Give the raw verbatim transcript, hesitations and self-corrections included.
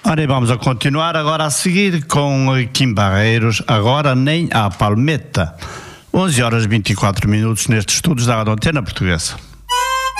Ora, e vamos a continuar agora a seguir com Kim Barreiros, Agora Nem Há Palmeta. onze horas e vinte e quatro minutos nestes estudos da Antena Portuguesa.